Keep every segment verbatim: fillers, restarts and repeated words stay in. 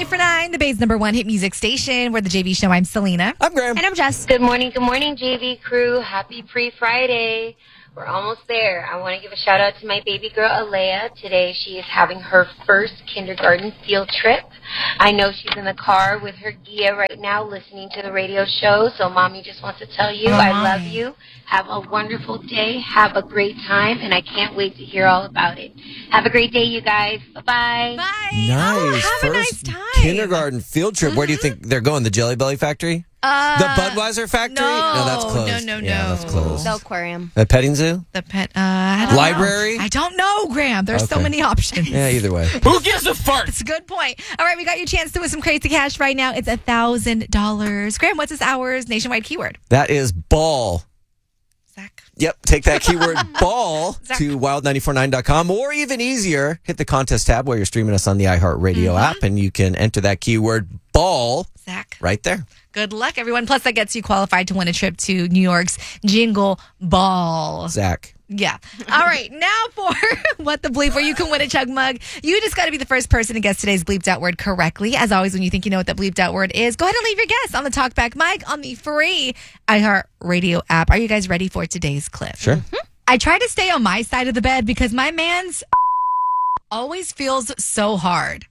ninety-four point nine, the Bay's number one hit music station. We're the J V Show. I'm Selena. I'm Graham. And I'm Jess. Good morning, good morning, J V crew. Happy pre-Friday. We're almost there. I want to give a shout out to my baby girl, Alea. Today she is having her first kindergarten field trip. I know she's in the car with her Gia right now listening to the radio show. So Mommy just wants to tell you, I love you. Have a wonderful day. Have a great time. And I can't wait to hear all about it. Have a great day, you guys. Bye-bye. Bye. Nice. Oh, have First a nice time. kindergarten field trip. Mm-hmm. Where do you think they're going? The Jelly Belly factory? Uh, the Budweiser factory? No, no, that's closed. No, no, yeah, no. that's closed. The aquarium. The petting zoo? The pet, uh, I don't Library? know. I don't know, Graham. There's so Okay. many options. Yeah, either way. Who gives a fart? It's a good point. All right, we got your chance to win some crazy cash right now. It's one thousand dollars. Graham, what's this hour's nationwide keyword? That is ball. Zach. Yep, take that keyword ball Zach. to wild nine four nine dot com, or even easier, hit the contest tab where you're streaming us on the iHeartRadio Mm-hmm. app, and you can enter that keyword ball Zach. right there. Good luck, everyone. Plus, that gets you qualified to win a trip to New York's Jingle Ball. Zach. Yeah. All right. Now for What the Bleep, where you can win a chug mug. You just got to be the first person to guess today's bleeped out word correctly. As always, when you think you know what that bleeped out word is, go ahead and leave your guess on the Talkback mic on the free iHeartRadio app. Are you guys ready for today's clip? Sure. Mm-hmm. I try to stay on my side of the bed because my man's always feels so hard.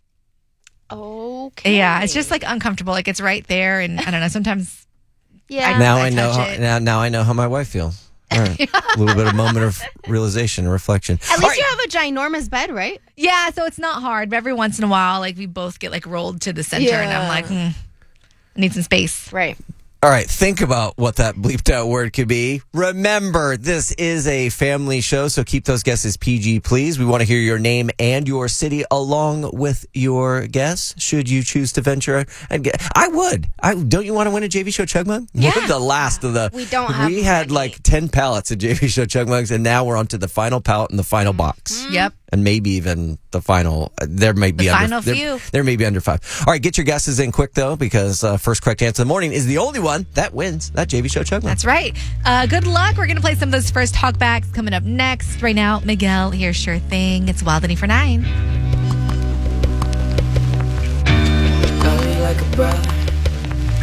Okay. Yeah. It's just like uncomfortable. Like it's right there. And I don't know. Sometimes. Yeah. Now I I know. touch How, it. now, now I know how my wife feels. All right. A little bit of moment of realization and reflection. At All least right. you have a ginormous bed, right? Yeah. So it's not hard. But every once in a while, like we both get like rolled to the center. And I'm Yeah. like, hmm, I need some space. Right. All right, think about what that bleeped out word could be. Remember, this is a family show, so keep those guesses P G, please. We want to hear your name and your city along with your guess, should you choose to venture and get. I would. I Don't you want to win a J V Show Chug Mug? Yeah. We're the last of the. We don't have We had many. like ten pallets of J V Show Chug Mugs, and now we're on to the final pallet and the final box. Yep. And maybe even the final. uh, There may be The under, final there, few. There may be under five. All right, get your guesses in quick though, because uh, first correct answer in the morning is the only one that wins that J V Show Chug Mug. That's right. Uh, good luck. We're going to play some of those first talkbacks coming up next. Right now, Miguel, here's Sure Thing. It's Wild ninety-four point nine. Love you like a brother.